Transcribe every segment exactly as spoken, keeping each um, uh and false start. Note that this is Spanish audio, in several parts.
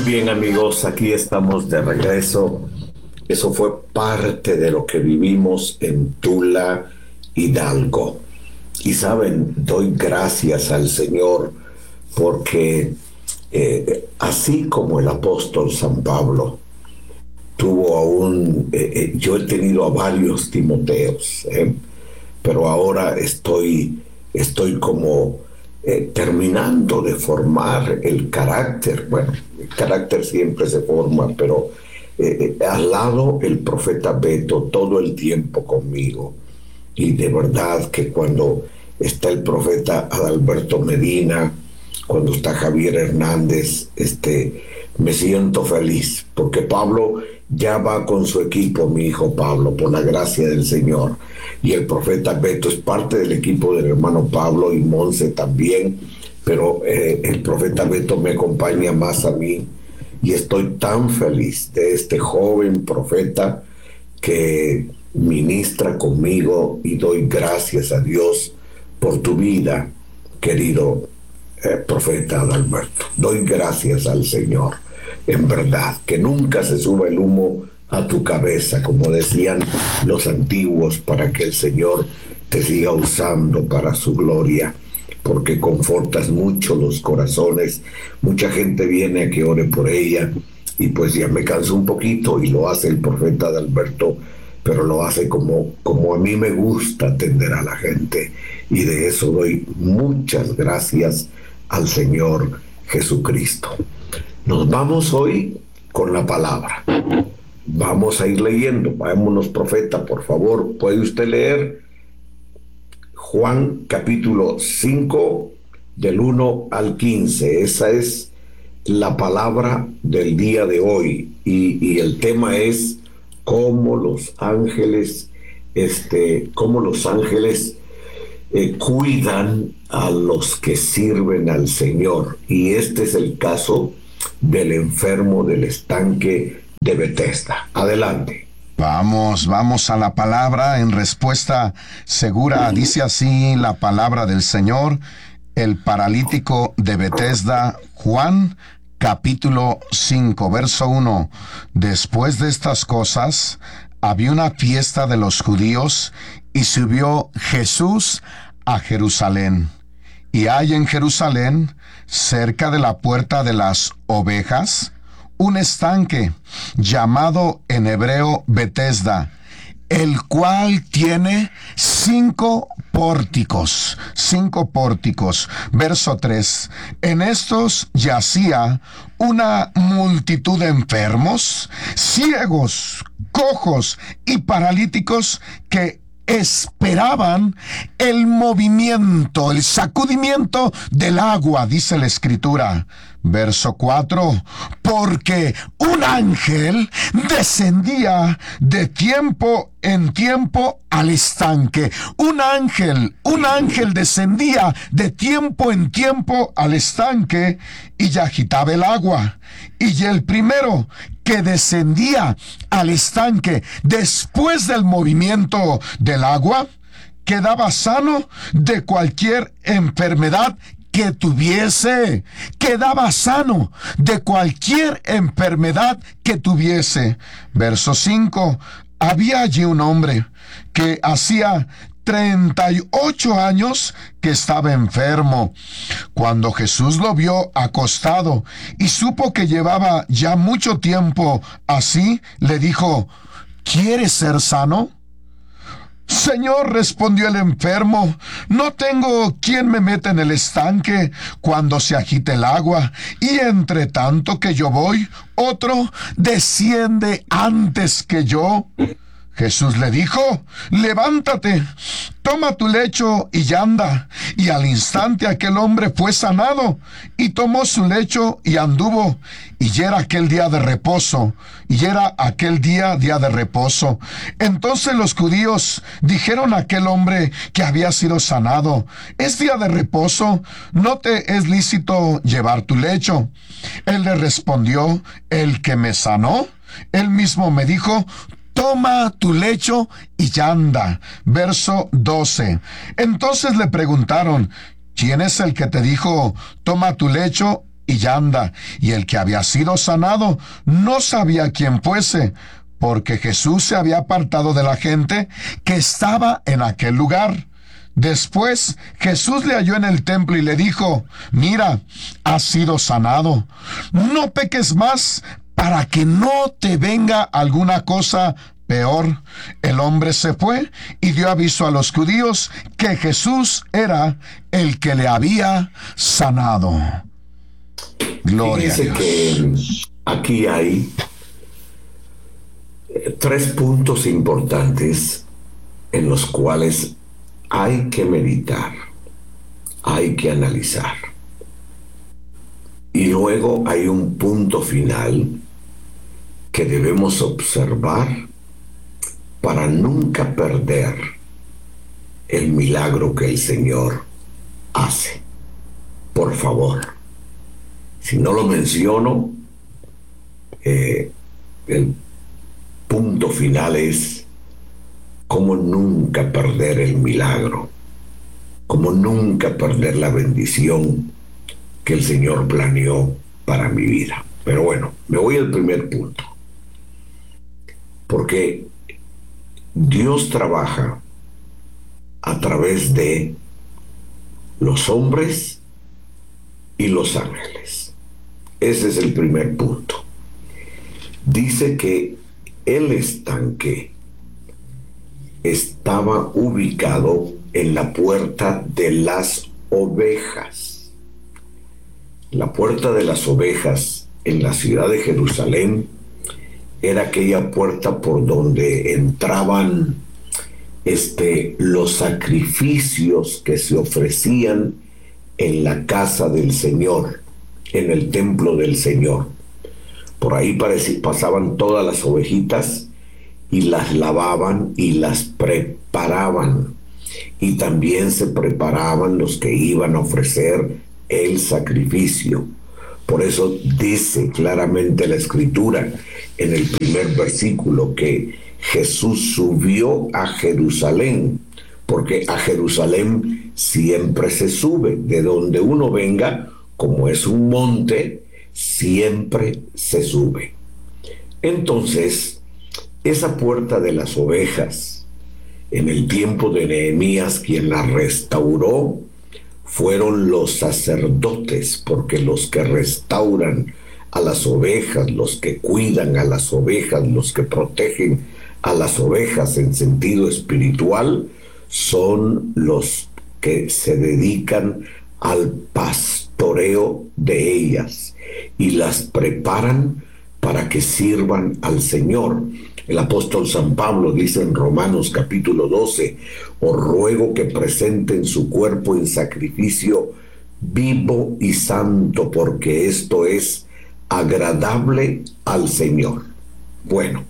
Muy bien, amigos, aquí estamos de regreso. Eso fue parte de lo que vivimos en Tula, Hidalgo. Y saben, doy gracias al Señor porque eh, así como el apóstol San Pablo tuvo a un, eh, eh, yo he tenido a varios Timoteos, eh, pero ahora estoy, estoy como eh, terminando de formar el carácter. Bueno, el carácter siempre se forma, pero eh, eh, al lado el profeta Beto todo el tiempo conmigo. Y de verdad que cuando está el profeta Adalberto Medina, cuando está Javier Hernández, este, me siento feliz, porque Pablo ya va con su equipo, mi hijo Pablo, por la gracia del Señor. Y el profeta Beto es parte del equipo del hermano Pablo y Monse también, pero eh, el profeta Beto me acompaña más a mí y estoy tan feliz de este joven profeta que ministra conmigo y doy gracias a Dios por tu vida, querido eh, profeta Adalberto. Doy gracias al Señor, en verdad, que nunca se suba el humo a tu cabeza, como decían los antiguos, para que el Señor te siga usando para su gloria, porque confortas mucho los corazones. Mucha gente viene a que ore por ella y pues ya me canso un poquito, y lo hace el profeta Adalberto, pero lo hace como, como a mí me gusta atender a la gente, y de eso doy muchas gracias al Señor Jesucristo. Nos vamos hoy con la palabra. Vamos a ir leyendo. Vámonos, profeta, por favor. ¿Puede usted leer Juan capítulo cinco del uno al quince? Esa es la palabra del día de hoy, y, y el tema es cómo los ángeles, este, cómo los ángeles eh, cuidan a los que sirven al Señor. Y este es el caso del enfermo del estanque de Betesda. Adelante. Vamos, vamos a la palabra en respuesta segura. Dice así la palabra del Señor: el paralítico de Betesda, Juan, capítulo cinco, verso uno. Después de estas cosas, había una fiesta de los judíos, y subió Jesús a Jerusalén. Y hay en Jerusalén, cerca de la puerta de las ovejas, un estanque llamado en hebreo Betesda, el cual tiene cinco pórticos, cinco pórticos. Verso tres. En estos yacía una multitud de enfermos, ciegos, cojos y paralíticos que esperaban el movimiento, el sacudimiento del agua, dice la Escritura. Verso cuatro, porque un ángel descendía de tiempo en tiempo al estanque. Un ángel, un ángel descendía de tiempo en tiempo al estanque y ya agitaba el agua. Y el primero que descendía al estanque después del movimiento del agua quedaba sano de cualquier enfermedad que tuviese, quedaba sano de cualquier enfermedad que tuviese. Verso cinco, había allí un hombre que hacía treinta y ocho años que estaba enfermo. Cuando Jesús lo vio acostado y supo que llevaba ya mucho tiempo así, le dijo: ¿quieres ser sano? Señor, respondió el enfermo, no tengo quien me meta en el estanque cuando se agite el agua, y entre tanto que yo voy, otro desciende antes que yo. Jesús le dijo: levántate, toma tu lecho y anda. Y al instante aquel hombre fue sanado, y tomó su lecho y anduvo. Y ya era aquel día de reposo, y era aquel día día de reposo. Entonces los judíos dijeron a aquel hombre que había sido sanado: es día de reposo, no te es lícito llevar tu lecho. Él le respondió: el que me sanó, él mismo me dijo: toma tu lecho y ya anda. Verso doce. Entonces le preguntaron: ¿quién es el que te dijo, toma tu lecho y anda, y el que había sido sanado no sabía quién fuese, porque Jesús se había apartado de la gente que estaba en aquel lugar. Después Jesús le halló en el templo y le dijo: mira, has sido sanado, no peques más, para que no te venga alguna cosa peor. El hombre se fue y dio aviso a los judíos que Jesús era el que le había sanado. Gloria a Fíjense Dios. que aquí hay tres puntos importantes en los cuales hay que meditar, hay que analizar. Y luego hay un punto final que debemos observar para nunca perder el milagro que el Señor hace. Por favor, si no lo menciono, eh, el punto final es cómo nunca perder el milagro, cómo nunca perder la bendición que el Señor planeó para mi vida. Pero bueno, me voy al primer punto, porque Dios trabaja a través de los hombres y los ángeles. Ese es el primer punto. Dice que el estanque estaba ubicado en la puerta de las ovejas. La puerta de las ovejas en la ciudad de Jerusalén era aquella puerta por donde entraban este, los sacrificios que se ofrecían en la casa del Señor, en el templo del Señor. Por ahí parece, pasaban todas las ovejitas y las lavaban y las preparaban. Y también se preparaban los que iban a ofrecer el sacrificio. Por eso dice claramente la Escritura en el primer versículo que Jesús subió a Jerusalén, porque a Jerusalén siempre se sube. De donde uno venga, como es un monte, siempre se sube. Entonces, esa puerta de las ovejas, en el tiempo de Nehemías, quien la restauró fueron los sacerdotes, porque los que restauran a las ovejas, los que cuidan a las ovejas, los que protegen a las ovejas en sentido espiritual, son los que se dedican al pastoreo de ellas y las preparan para que sirvan al Señor. El apóstol San Pablo dice en Romanos capítulo doce: os ruego que presenten su cuerpo en sacrificio vivo y santo, porque esto es agradable al Señor. Bueno,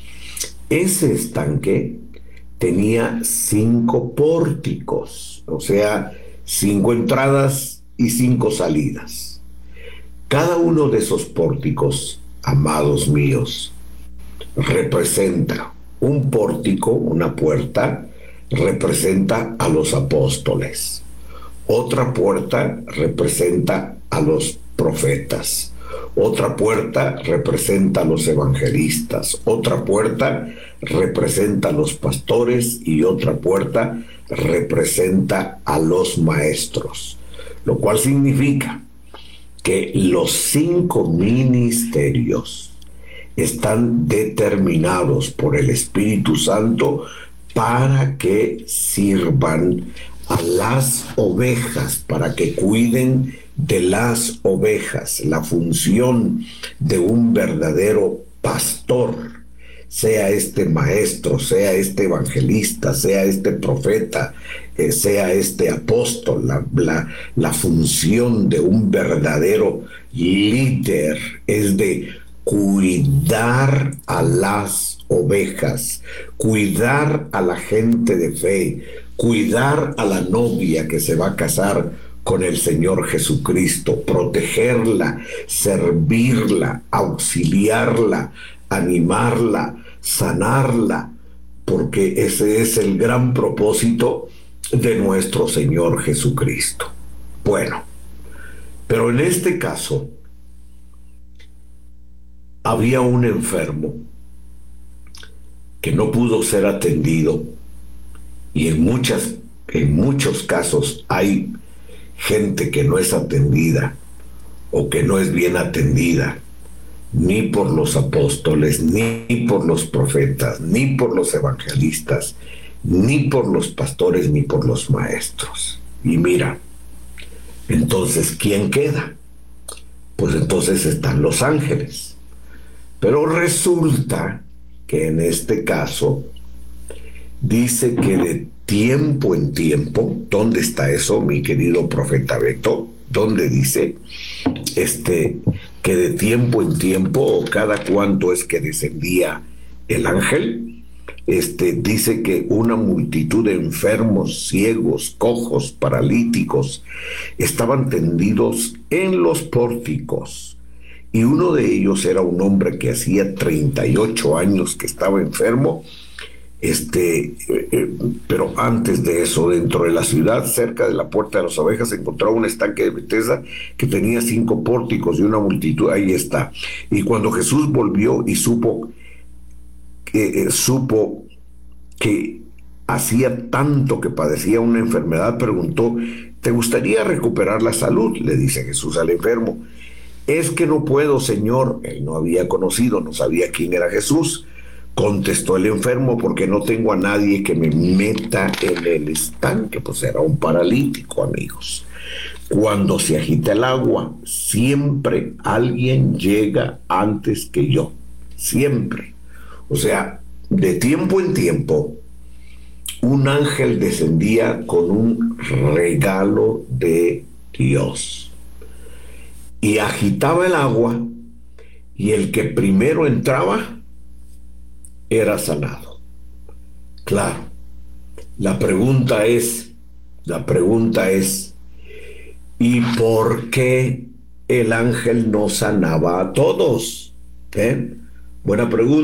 ese estanque tenía cinco pórticos, o sea, cinco entradas y cinco salidas. Cada uno de esos pórticos, amados míos, representa un pórtico, una puerta, representa a los apóstoles. Otra puerta representa a los profetas. Otra puerta representa a los evangelistas. Otra puerta representa a los pastores y otra puerta representa a los maestros. Lo cual significa que los cinco ministerios están determinados por el Espíritu Santo para que sirvan a las ovejas, para que cuiden de las ovejas. La función de un verdadero pastor, sea este maestro, sea este evangelista, sea este profeta, eh, sea este apóstol, la, la, la función de un verdadero líder es de cuidar a las ovejas, cuidar a la gente de fe, cuidar a la novia que se va a casar con el Señor Jesucristo, protegerla, servirla, auxiliarla, animarla, sanarla, porque ese es el gran propósito de nuestro Señor Jesucristo. Bueno, Pero en este caso, había un enfermo que no pudo ser atendido, y en muchas, en muchos casos hay gente que no es atendida o que no es bien atendida, ni por los apóstoles, ni por los profetas, ni por los evangelistas, ni por los pastores, ni por los maestros. Y mira, entonces, ¿quién queda? Pues entonces están los ángeles. Pero resulta que en este caso dice que de tiempo en tiempo, ¿dónde está eso, mi querido profeta Beto? ¿Dónde dice este, que de tiempo en tiempo, o cada cuánto es que descendía el ángel? Este, dice que una multitud de enfermos, ciegos, cojos, paralíticos, estaban tendidos en los pórticos. Y uno de ellos era un hombre que hacía treinta y ocho años que estaba enfermo. Este, eh, pero antes de eso, dentro de la ciudad, cerca de la Puerta de las Ovejas, se encontraba un estanque de Betesda que tenía cinco pórticos y una multitud. Ahí está. Y cuando Jesús volvió y supo que, eh, supo que hacía tanto que padecía una enfermedad, preguntó: ¿te gustaría recuperar la salud?, le dice Jesús al enfermo. Es que no puedo, Señor. Él no había conocido, no sabía quién era Jesús. Contestó el enfermo: porque no tengo a nadie que me meta en el estanque. Pues era un paralítico, amigos. Cuando se agita el agua, siempre alguien llega antes que yo. Siempre. O sea, de tiempo en tiempo, un ángel descendía con un regalo de Dios y agitaba el agua, y el que primero entraba era sanado. Claro, la pregunta es, la pregunta es, ¿y por qué el ángel no sanaba a todos? ¿Eh? Buena pregunta.